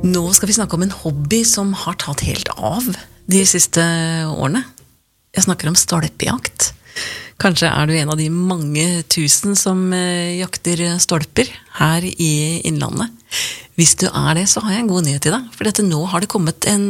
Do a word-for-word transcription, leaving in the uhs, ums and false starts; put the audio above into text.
Nå skal vi snakke om en hobby som har tatt helt av de siste årene. Jeg snakker om stolpejakt. Kanskje er du en av de mange tusen som jakter stolper her i Innlandet. Hvis du er det, så har jeg en god nyhet til deg, for dette nå har det kommet en